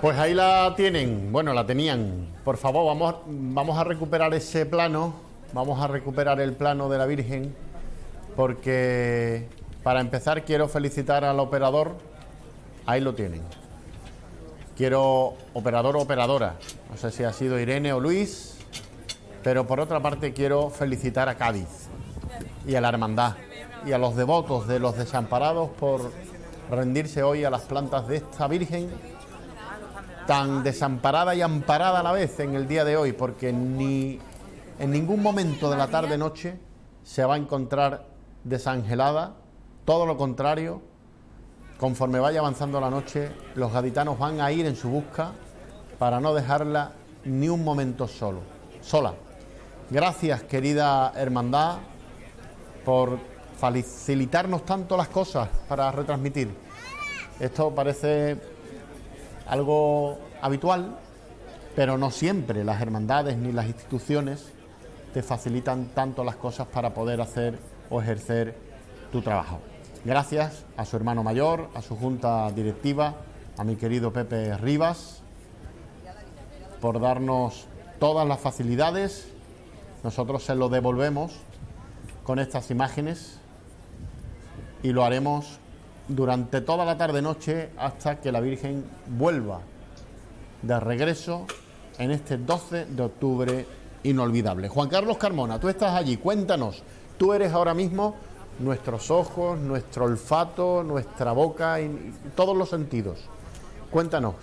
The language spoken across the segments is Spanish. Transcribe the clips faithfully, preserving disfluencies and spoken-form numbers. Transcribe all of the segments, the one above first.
Pues ahí la tienen, bueno, la tenían. Por favor, vamos, vamos a recuperar ese plano, vamos a recuperar el plano de la Virgen, porque para empezar quiero felicitar al operador, ahí lo tienen. Quiero operador o operadora, no sé si ha sido Irene o Luis, pero por otra parte quiero felicitar a Cádiz y a la hermandad y a los devotos de los desamparados por rendirse hoy a las plantas de esta Virgen tan desamparada y amparada a la vez en el día de hoy, porque ni en ningún momento de la tarde-noche se va a encontrar desangelada, todo lo contrario. Conforme vaya avanzando la noche, los gaditanos van a ir en su busca para no dejarla ni un momento solo, sola. Gracias, querida hermandad, por facilitarnos tanto las cosas para retransmitir. Esto parece algo habitual, pero no siempre las hermandades ni las instituciones te facilitan tanto las cosas para poder hacer o ejercer tu trabajo. Gracias a su hermano mayor, a su junta directiva, a mi querido Pepe Rivas, por darnos todas las facilidades. Nosotros se lo devolvemos con estas imágenes y lo haremos durante toda la tarde-noche hasta que la Virgen vuelva de regreso en este doce de octubre inolvidable. Juan Carlos Carmona, tú estás allí, cuéntanos, tú eres ahora mismo nuestros ojos, nuestro olfato, nuestra boca y, y todos los sentidos. Cuéntanos.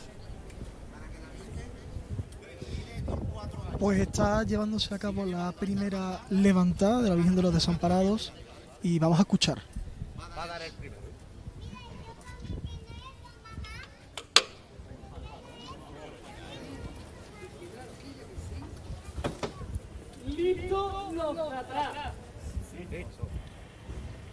Pues está llevándose a cabo la primera levantada de la Virgen de los Desamparados y vamos a escuchar. Va a dar el primero. Listo, los de atrás. Sí, listo.